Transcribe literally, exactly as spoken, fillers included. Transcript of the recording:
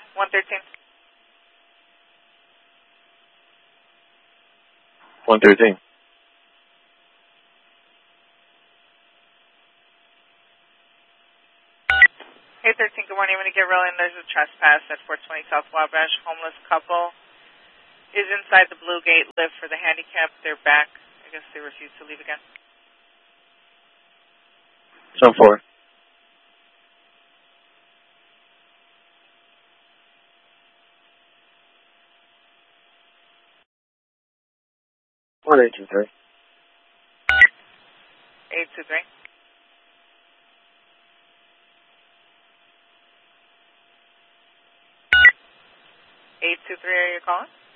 one thirteen. one thirteen. Hey, thirteen, good morning. I'm going to get rolling. There's a trespass at four twenty South Wabash. Homeless couple is inside the Blue Gate lift for the handicap. They're back. I guess they refuse to leave again. So four. One eight two three. eight two three. eight two three, are you calling?